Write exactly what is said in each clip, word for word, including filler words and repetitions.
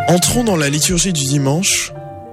Entrons dans la liturgie du dimanche,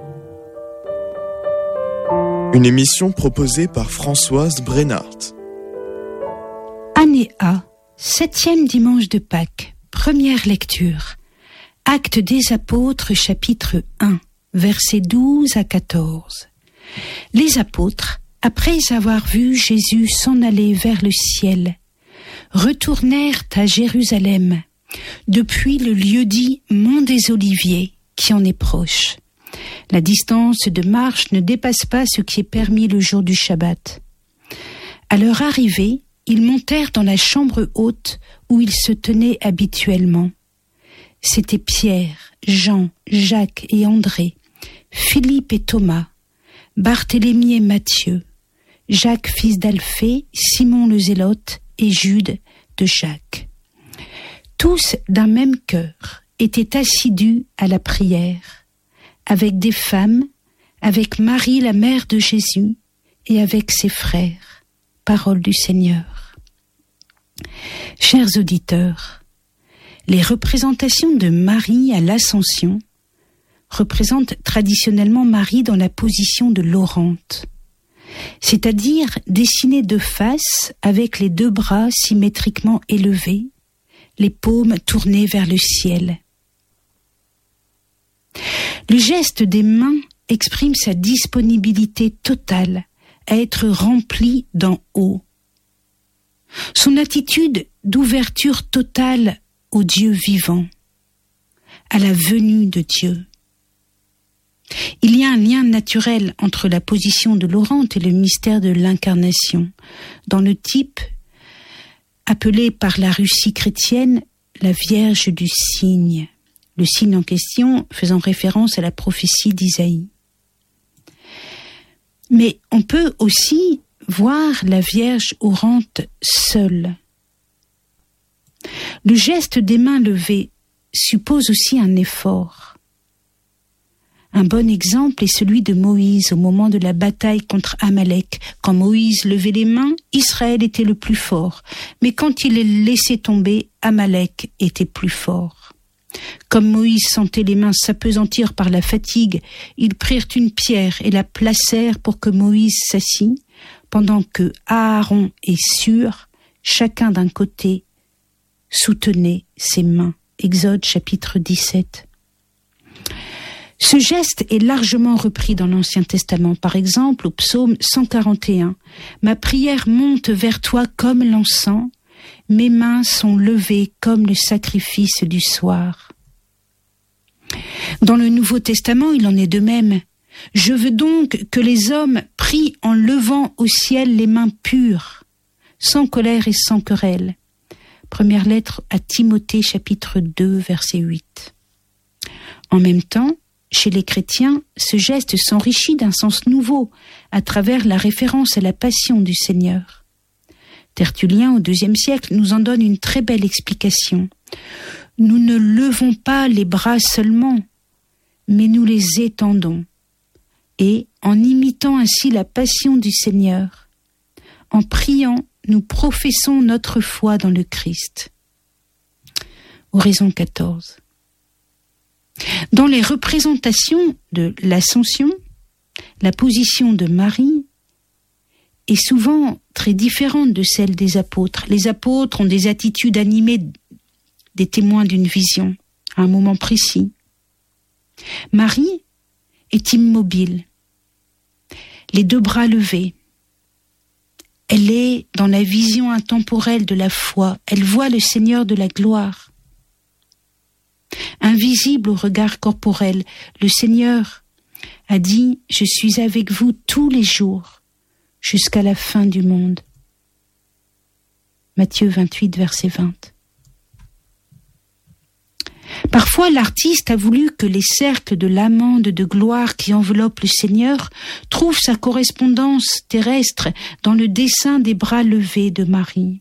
une émission proposée par Françoise Brennart. Année A, septième dimanche de Pâques, première lecture. Actes des Apôtres, chapitre un, versets douze à quatorze. Les apôtres, après avoir vu Jésus s'en aller vers le ciel, retournèrent à Jérusalem, depuis le lieu dit Mont des Oliviers, qui en est proche. La distance de marche ne dépasse pas ce qui est permis le jour du Shabbat. À leur arrivée, ils montèrent dans la chambre haute où ils se tenaient habituellement. C'étaient Pierre, Jean, Jacques et André, Philippe et Thomas, Barthélemy et Matthieu, Jacques fils d'Alphée, Simon le Zélote et Jude de Jacques. Tous d'un même cœur étaient assidus à la prière, avec des femmes, avec Marie la mère de Jésus et avec ses frères. Parole du Seigneur. Chers auditeurs, les représentations de Marie à l'Ascension représentent traditionnellement Marie dans la position de l'orante, c'est-à-dire dessinée de face avec les deux bras symétriquement élevés, les paumes tournées vers le ciel. Le geste des mains exprime sa disponibilité totale à être remplie d'en haut. Son attitude d'ouverture totale au Dieu vivant, à la venue de Dieu. Il y a un lien naturel entre la position de l'orante et le mystère de l'incarnation, dans le type appelé par la Russie chrétienne la Vierge du Cygne, le signe en question faisant référence à la prophétie d'Isaïe. Mais on peut aussi voir la Vierge orante seule. Le geste des mains levées suppose aussi un effort. Un bon exemple est celui de Moïse au moment de la bataille contre Amalek. Quand Moïse levait les mains, Israël était le plus fort. Mais quand il les laissait tomber, Amalek était plus fort. Comme Moïse sentait les mains s'appesantir par la fatigue, ils prirent une pierre et la placèrent pour que Moïse s'assit, pendant que Aaron et Sur, chacun d'un côté, soutenaient ses mains. Exode chapitre dix-sept. Ce geste est largement repris dans l'Ancien Testament, par exemple au psaume cent quarante et un. « Ma prière monte vers toi comme l'encens, mes mains sont levées comme le sacrifice du soir. » Dans le Nouveau Testament, il en est de même. « Je veux donc que les hommes prient en levant au ciel les mains pures, sans colère et sans querelle. » Première lettre à Timothée, chapitre deux, verset huit. En même temps, chez les chrétiens, ce geste s'enrichit d'un sens nouveau à travers la référence à la passion du Seigneur. Tertullien, au deuxième siècle, nous en donne une très belle explication. Nous ne levons pas les bras seulement, mais nous les étendons. Et, en imitant ainsi la passion du Seigneur, en priant, nous professons notre foi dans le Christ. Oraison quatorze. Dans les représentations de l'Ascension, la position de Marie est souvent très différente de celle des apôtres. Les apôtres ont des attitudes animées des témoins d'une vision, à un moment précis. Marie est immobile, les deux bras levés. Elle est dans la vision intemporelle de la foi. Elle voit le Seigneur de la gloire. Invisible au regard corporel, le Seigneur a dit « Je suis avec vous tous les jours, jusqu'à la fin du monde. » Matthieu vingt-huit, verset vingt. Parfois, l'artiste a voulu que les cercles de l'amande de gloire qui enveloppent le Seigneur trouvent sa correspondance terrestre dans le dessin des bras levés de Marie.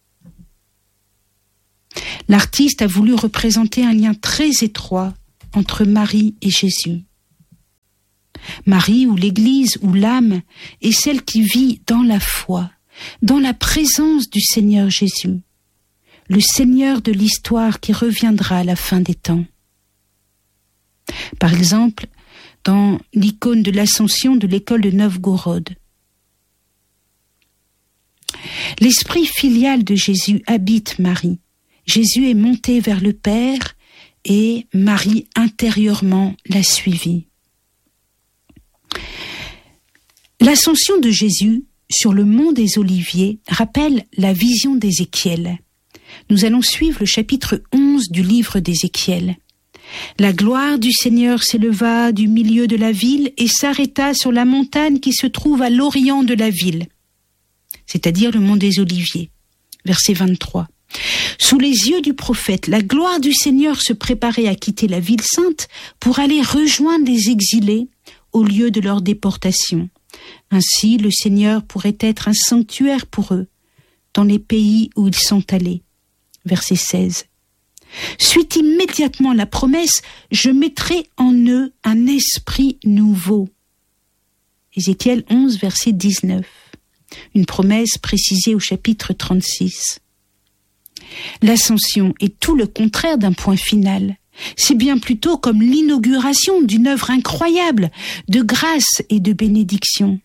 L'artiste a voulu représenter un lien très étroit entre Marie et Jésus. Marie, ou l'Église, ou l'âme, est celle qui vit dans la foi, dans la présence du Seigneur Jésus, le Seigneur de l'histoire qui reviendra à la fin des temps. Par exemple, dans l'icône de l'Ascension de l'école de Novgorod. L'esprit filial de Jésus habite Marie. Jésus est monté vers le Père et Marie intérieurement l'a suivi. L'ascension de Jésus sur le mont des Oliviers rappelle la vision d'Ézéchiel. Nous allons suivre le chapitre onze du livre d'Ézéchiel. La gloire du Seigneur s'éleva du milieu de la ville et s'arrêta sur la montagne qui se trouve à l'orient de la ville, c'est-à-dire le mont des Oliviers. Verset vingt-trois. Sous les yeux du prophète, la gloire du Seigneur se préparait à quitter la ville sainte pour aller rejoindre les exilés au lieu de leur déportation. Ainsi, le Seigneur pourrait être un sanctuaire pour eux dans les pays où ils sont allés. Verset seize. Suit immédiatement la promesse, je mettrai en eux un esprit nouveau. Ézéchiel onze, verset dix-neuf. Une promesse précisée au chapitre trente-six. L'ascension est tout le contraire d'un point final. C'est bien plutôt comme l'inauguration d'une œuvre incroyable de grâce et de bénédiction.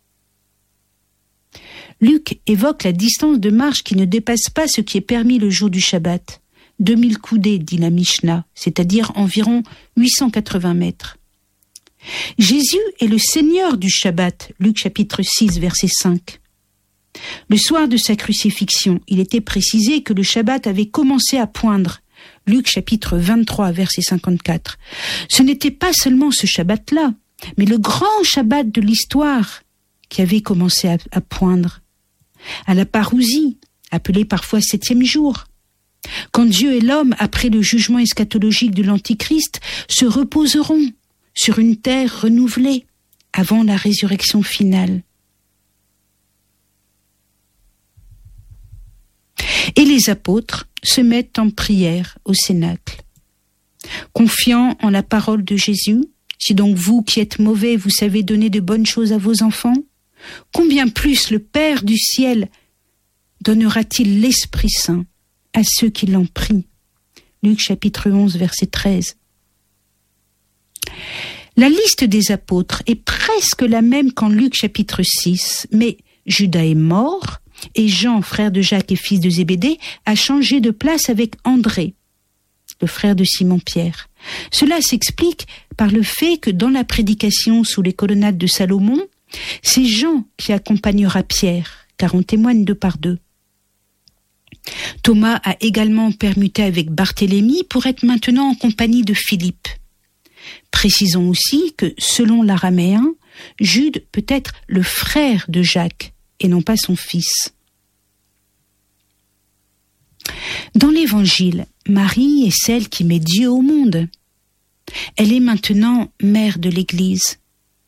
Luc évoque la distance de marche qui ne dépasse pas ce qui est permis le jour du Shabbat. deux mille coudées, dit la Mishnah, c'est-à-dire environ huit cent quatre-vingts mètres. Jésus est le Seigneur du Shabbat, Luc chapitre six, verset cinq. Le soir de sa crucifixion, il était précisé que le Shabbat avait commencé à poindre, Luc chapitre vingt-trois, verset cinquante-quatre. Ce n'était pas seulement ce Shabbat-là, mais le grand Shabbat de l'histoire qui avait commencé à, à poindre. À la parousie, appelée parfois septième jour. Quand Dieu et l'homme, après le jugement eschatologique de l'Antichrist, se reposeront sur une terre renouvelée avant la résurrection finale. Et les apôtres se mettent en prière au Cénacle. Confiants en la parole de Jésus, si donc vous qui êtes mauvais, vous savez donner de bonnes choses à vos enfants, combien plus le Père du ciel donnera-t-il l'Esprit Saint à ceux qui l'ont pris. Luc chapitre onze, verset treize. La liste des apôtres est presque la même qu'en Luc chapitre six, mais Judas est mort et Jean, frère de Jacques et fils de Zébédée, a changé de place avec André, le frère de Simon-Pierre. Cela s'explique par le fait que dans la prédication sous les colonnades de Salomon, c'est Jean qui accompagnera Pierre, car on témoigne deux par deux. Thomas a également permuté avec Barthélemy pour être maintenant en compagnie de Philippe. Précisons aussi que, selon l'araméen, Jude peut être le frère de Jacques et non pas son fils. Dans l'Évangile, Marie est celle qui met Dieu au monde. Elle est maintenant mère de l'Église.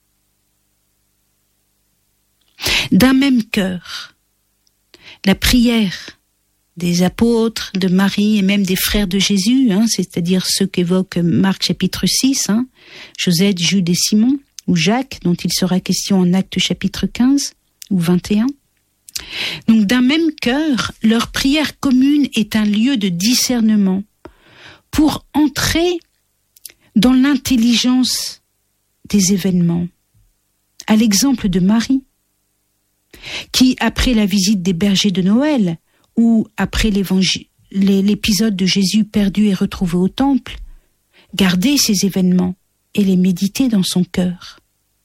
D'un même cœur, la prière des apôtres, de Marie et même des frères de Jésus, hein, c'est-à-dire ceux qu'évoque Marc chapitre six, hein, Josette, Jude et Simon, ou Jacques, dont il sera question en Actes chapitre quinze ou vingt et un. Donc d'un même cœur, leur prière commune est un lieu de discernement pour entrer dans l'intelligence des événements. À l'exemple de Marie, qui, après la visite des bergers de Noël, ou après l'évangile, l'épisode de Jésus perdu et retrouvé au temple, gardait ces événements et les méditait dans son cœur.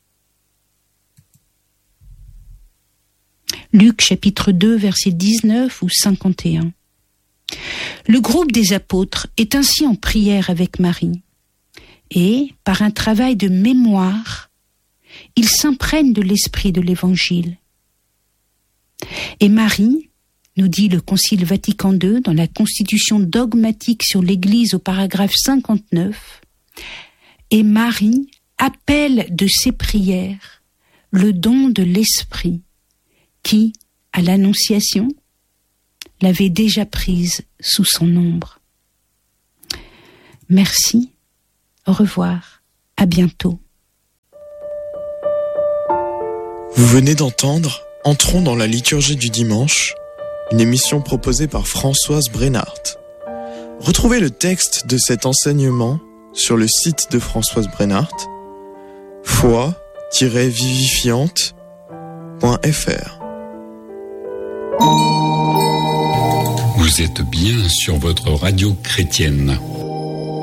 Luc chapitre deux, verset dix-neuf ou cinquante et un. Le groupe des apôtres est ainsi en prière avec Marie, et, par un travail de mémoire, ils s'imprègnent de l'esprit de l'Évangile. Et Marie, nous dit le Concile Vatican deux dans la Constitution dogmatique sur l'Église au paragraphe cinquante-neuf, et Marie appelle de ses prières le don de l'Esprit qui, à l'Annonciation, l'avait déjà prise sous son ombre. Merci, au revoir, à bientôt. Vous venez d'entendre Entrons dans la liturgie du dimanche, une émission proposée par Françoise Brennart. Retrouvez le texte de cet enseignement sur le site de Françoise Brennart, foi tiret vivifiante point f r. Vous êtes bien sur votre radio chrétienne.